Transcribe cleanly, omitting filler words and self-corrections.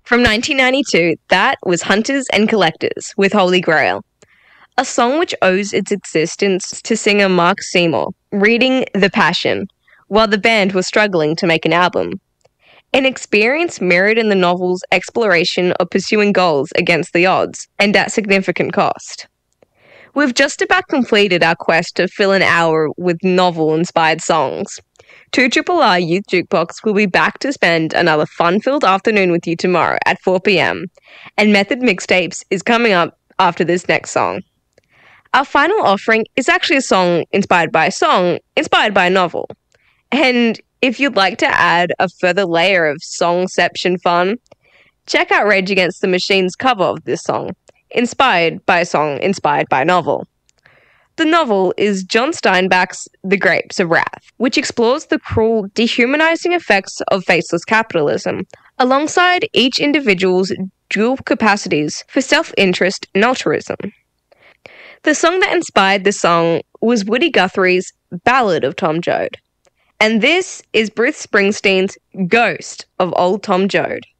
From 1992, that was Hunters and Collectors with Holy Grail, a song which owes its existence to singer Mark Seymour reading The Passion while the band was struggling to make an album. An experience mirrored in the novel's exploration of pursuing goals against the odds and at significant cost. We've just about completed our quest to fill an hour with novel-inspired songs. 2RRR Youth Jukebox will be back to spend another fun-filled afternoon with you tomorrow at 4 p.m, and Method Mixtapes is coming up after this next song. Our final offering is actually a song inspired by a novel. And if you'd like to add a further layer of songception fun, check out Rage Against the Machine's cover of this song, inspired by a song inspired by a novel. The novel is John Steinbeck's The Grapes of Wrath, which explores the cruel, dehumanizing effects of faceless capitalism, alongside each individual's dual capacities for self-interest and altruism. The song that inspired the song was Woody Guthrie's Ballad of Tom Joad. And this is Bruce Springsteen's Ghost of Old Tom Joad.